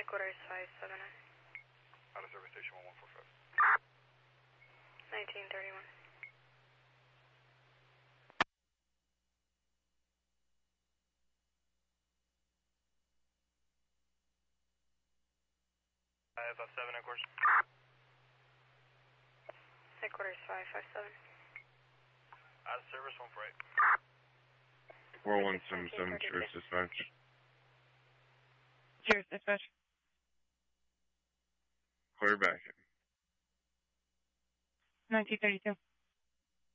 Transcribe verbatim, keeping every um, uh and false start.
Headquarters five seven nine. Out of service station one one four five. nineteen thirty-one. five five seven, headquarters. Headquarters five five seven. Out of service one four eight. four one seven seven, Cheers Dispatch. Cheers Dispatch. Clear back. nineteen thirty-two.